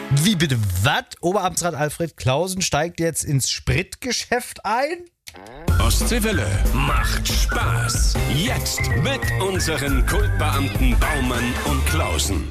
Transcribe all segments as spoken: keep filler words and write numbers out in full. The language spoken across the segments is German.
Wie bitte, was? Oberamtsrat Alfred Klausen steigt jetzt ins Spritgeschäft ein? Ostseewelle macht Spaß. Jetzt mit unseren Kultbeamten Baumann und Klausen.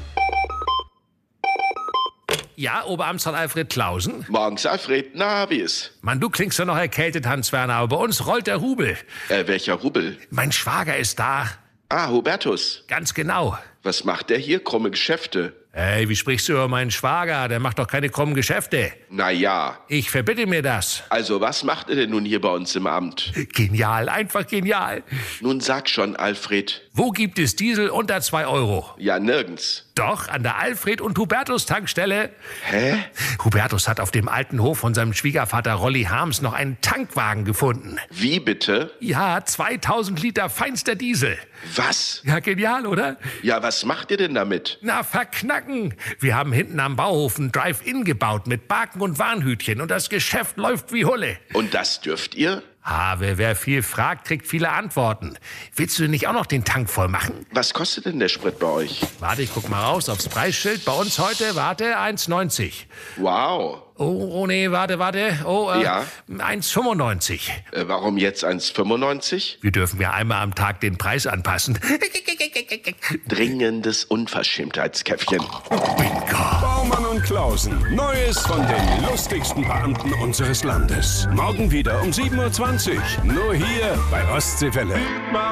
Ja, Oberamtsrat Alfred Klausen? Morgens, Alfred. Na, wie ist? Mann, du klingst doch noch erkältet, Hans-Werner, aber bei uns rollt der Rubel. Äh, welcher Rubel? Mein Schwager ist da. Ah, Hubertus. Ganz genau. Was macht der hier? Krumme Geschäfte. Hey, wie sprichst du über meinen Schwager? Der macht doch keine krummen Geschäfte. Na ja. Ich verbitte mir das. Also, was macht er denn nun hier bei uns im Amt? Genial, einfach genial. Nun sag schon, Alfred. Wo gibt es Diesel unter zwei Euro? Ja, nirgends. Doch, an der Alfred- und Hubertus-Tankstelle. Hä? Hubertus hat auf dem alten Hof von seinem Schwiegervater Rolli Harms noch einen Tankwagen gefunden. Wie bitte? Ja, zweitausend Liter feinster Diesel. Was? Ja, genial, oder? Ja, was macht ihr denn damit? Na, verknacken. Wir haben hinten am Bauhof ein Drive-In gebaut mit Baken und Warnhütchen und das Geschäft läuft wie Hulle. Und das dürft ihr? Ah, wer, wer viel fragt, kriegt viele Antworten. Willst du nicht auch noch den Tank voll machen? Was kostet denn der Sprit bei euch? Warte, ich guck mal raus aufs Preisschild. Bei uns heute, warte, eins neunzig. Wow. Oh, oh nee, warte, warte. Oh, äh, Ja? eins fünfundneunzig. Äh, warum jetzt eins fünfundneunzig? Wir dürfen ja einmal am Tag den Preis anpassen. Dringendes Unverschämtheitskäffchen. Bingo. Baumann und Klausen. Neues von den lustigsten Beamten unseres Landes. Morgen wieder um sieben Uhr zwanzig. Nur hier bei Ostseewelle.